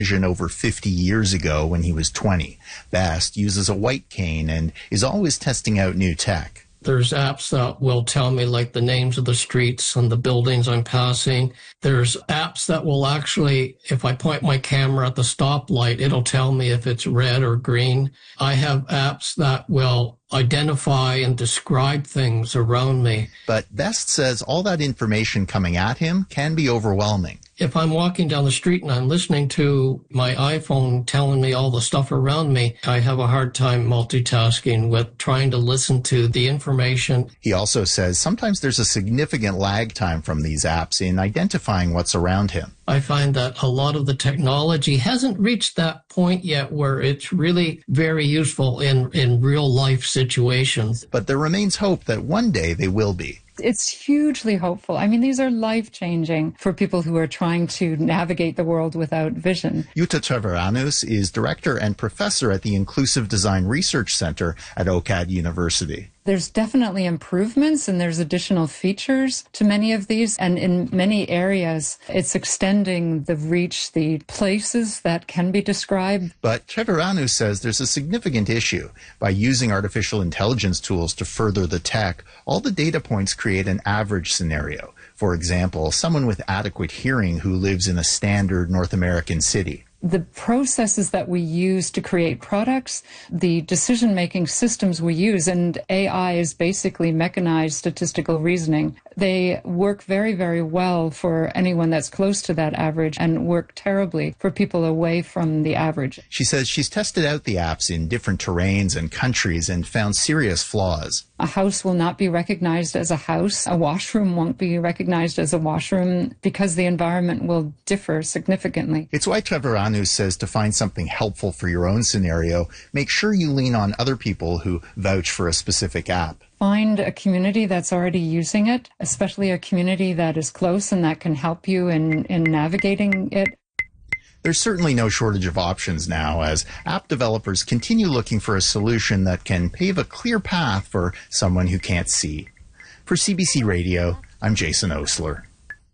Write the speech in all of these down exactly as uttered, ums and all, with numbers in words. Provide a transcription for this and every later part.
vision over fifty years ago when he was twenty. Bast uses a white cane and is always testing out new tech. There's apps that will tell me like the names of the streets and the buildings I'm passing. There's apps that will actually, if I point my camera at the stoplight, it'll tell me if it's red or green. I have apps that will identify and describe things around me. But Best says all that information coming at him can be overwhelming. If I'm walking down the street and I'm listening to my iPhone telling me all the stuff around me, I have a hard time multitasking with trying to listen to the information. He also says sometimes there's a significant lag time from these apps in identifying what's around him. I find that a lot of the technology hasn't reached that point yet where it's really very useful in, in real life situations. But there remains hope that one day they will be. It's hugely hopeful. I mean, these are life-changing for people who are trying to navigate the world without vision. Jutta Treviranus is director and professor at the Inclusive Design Research Center at OCAD University. There's definitely improvements and there's additional features to many of these. And in many areas, it's extending the reach, the places that can be described. But Treviranus says there's a significant issue. By using artificial intelligence tools to further the tech, all the data points create an average scenario. For example, someone with adequate hearing who lives in a standard North American city. The processes that we use to create products, the decision-making systems we use, and A I is basically mechanized statistical reasoning. They work very, very well for anyone that's close to that average and work terribly for people away from the average. She says she's tested out the apps in different terrains and countries and found serious flaws. A house will not be recognized as a house. A washroom won't be recognized as a washroom because the environment will differ significantly. It's why Treviranus says to find something helpful for your own scenario, make sure you lean on other people who vouch for a specific app. Find a community that's already using it, especially a community that is close and that can help you in, in navigating it. There's certainly no shortage of options now as app developers continue looking for a solution that can pave a clear path for someone who can't see. For C B C Radio, I'm Jason Osler.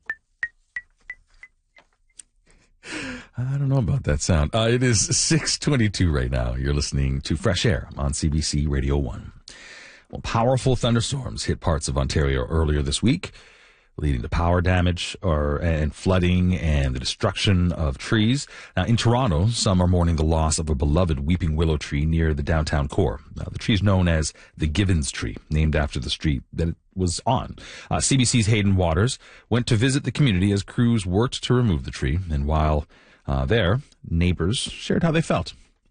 I don't know about that sound. Uh, it is six twenty-two right now. You're listening to Fresh Air on C B C Radio one. Well, powerful thunderstorms hit parts of Ontario earlier this week, leading to power damage or and flooding and the destruction of trees. Now, in Toronto, some are mourning the loss of a beloved weeping willow tree near the downtown core. Now, the tree is known as the Givens tree, named after the street that it was on. Uh, C B C's Hayden Waters went to visit the community as crews worked to remove the tree. And while uh, there, neighbors shared how they felt.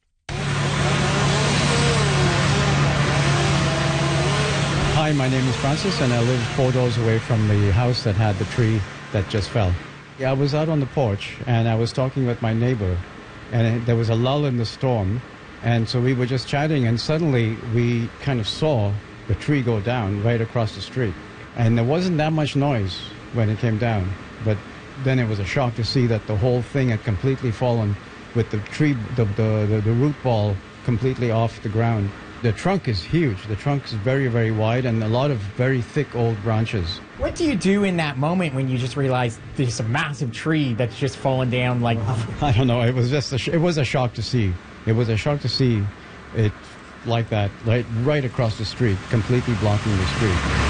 Hi, my name is Francis, and I live four doors away from the house that had the tree that just fell. I was out on the porch, and I was talking with my neighbor, and there was a lull in the storm, and so we were just chatting, and suddenly we kind of saw the tree go down right across the street. And there wasn't that much noise when it came down, but then it was a shock to see that the whole thing had completely fallen with the tree, the, the, the, the root ball completely off the ground. The trunk is huge. The trunk is very, very wide and a lot of very thick old branches. What do you do in that moment when you just realize there's a massive tree that's just fallen down like... I don't know. It was just a sh- it was a shock to see. It was a shock to see it like that, right, right across the street, completely blocking the street.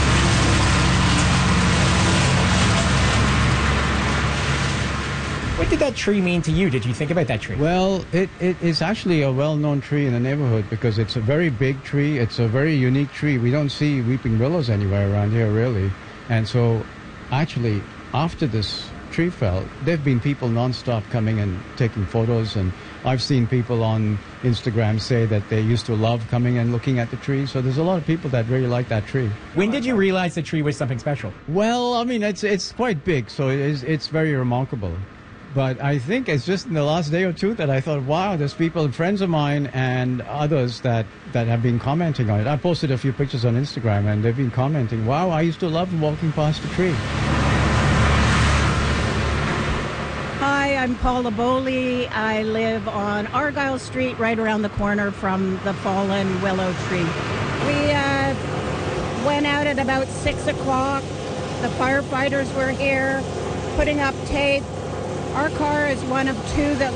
What did that tree mean to you? Did you think about that tree? Well, it, it is actually a well-known tree in the neighborhood because it's a very big tree. It's a very unique tree. We don't see weeping willows anywhere around here, really. And so, actually, after this tree fell, there have been people nonstop coming and taking photos. And I've seen people on Instagram say that they used to love coming and looking at the tree. So there's a lot of people that really like that tree. When did you realize the tree was something special? Well, I mean, it's it's quite big, so it is, it's very remarkable. But I think it's just in the last day or two that I thought, wow, there's people, friends of mine and others that, that have been commenting on it. I posted a few pictures on Instagram and they've been commenting, wow, I used to love walking past the tree. Hi, I'm Paula Bowley. I live on Argyle Street, right around the corner from the fallen willow tree. We uh, went out at about six o'clock. The firefighters were here putting up tape. Our car is one of two that